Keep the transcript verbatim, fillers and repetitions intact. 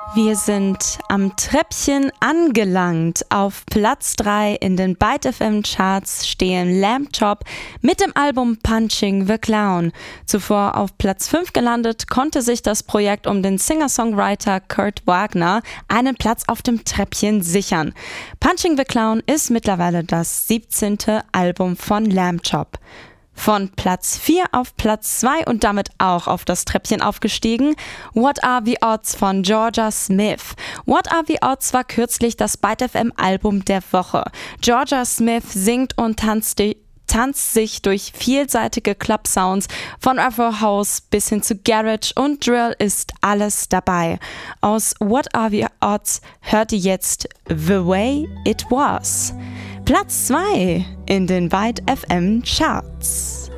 Wir sind am Treppchen angelangt. Auf Platz drei in den Byte F M Charts stehen Lamb Chop mit dem Album Punching the Clown. Zuvor auf Platz fünf gelandet, konnte sich das Projekt um den Singer-Songwriter Kurt Wagner einen Platz auf dem Treppchen sichern. Punching the Clown ist mittlerweile das siebzehnte Album von Lamb Chop. Von Platz vier auf Platz zwei und damit auch auf das Treppchen aufgestiegen, What Are the Odds von Jorja Smith. What Are the Odds war kürzlich das Byte F M Album der Woche. Jorja Smith singt und tanzt, die, tanzt sich durch vielseitige Club-Sounds von Afro House bis hin zu Garage und Drill ist alles dabei. Aus What Are the Odds hört ihr jetzt The Way It Was. Platz zwei in den Byte F M Charts.